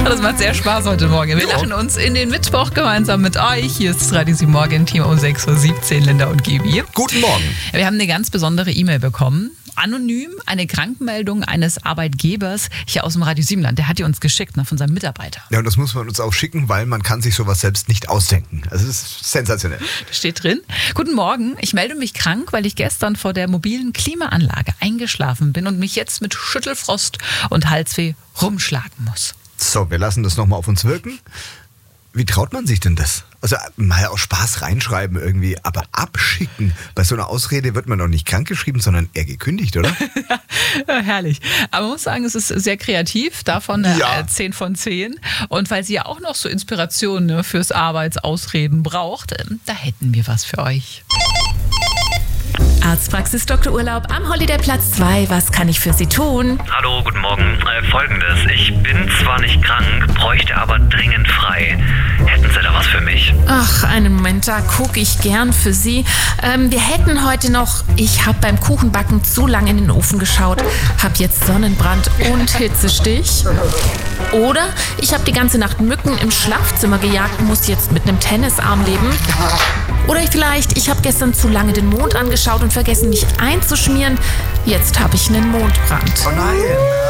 Das macht sehr Spaß heute Morgen. Wir lachen uns in den Mittwoch gemeinsam mit euch. Hier ist das Radio 7 Morgen Team um 6.17 Uhr, Linda und Gibi. Guten Morgen. Wir haben eine ganz besondere E-Mail bekommen. Anonym, eine Krankmeldung eines Arbeitgebers hier aus dem Radio 7-Land. Der hat die uns geschickt, von seinem Mitarbeiter. Ja, und das muss man uns auch schicken, weil man kann sich sowas selbst nicht ausdenken. Also das ist sensationell. Steht drin. Guten Morgen, ich melde mich krank, weil ich gestern vor der mobilen Klimaanlage eingeschlafen bin und mich jetzt mit Schüttelfrost und Halsweh rumschlagen muss. So, wir lassen das nochmal auf uns wirken. Wie traut man sich denn das? Also mal aus Spaß reinschreiben irgendwie, aber abschicken. Bei so einer Ausrede wird man doch nicht krankgeschrieben, sondern eher gekündigt, oder? Ja, herrlich. Aber man muss sagen, es ist sehr kreativ, davon 10 von 10. Und weil sie ja auch noch so Inspiration fürs Arbeitsausreden braucht, da hätten wir was für euch. Arztpraxis Dr. Urlaub am Holidayplatz 2. Was kann ich für Sie tun? Hallo, guten Morgen. Folgendes. Ich bin zwar nicht krank, bräuchte aber dringend frei. Hätten Sie da was für mich? Ach, einen Moment, da gucke ich gern für Sie. Wir hätten heute noch, ich habe beim Kuchenbacken zu lange in den Ofen geschaut, habe jetzt Sonnenbrand und Hitzestich. Oder ich habe die ganze Nacht Mücken im Schlafzimmer gejagt und muss jetzt mit einem Tennisarm leben. Oder vielleicht, ich habe gestern zu lange den Mond angeschaut und vergessen, mich einzuschmieren. Jetzt habe ich einen Mondbrand. Oh nein.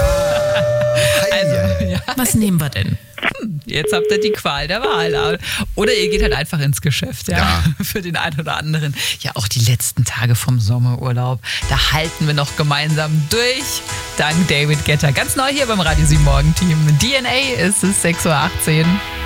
Was nehmen wir denn? Jetzt habt ihr die Qual der Wahl. Oder ihr geht halt einfach ins Geschäft, ja. Für den einen oder anderen. Ja, auch die letzten Tage vom Sommerurlaub, da halten wir noch gemeinsam durch. Dank David Guetta. Ganz neu hier beim Radio 7 Morgen Team. DNA ist es 6.18 Uhr.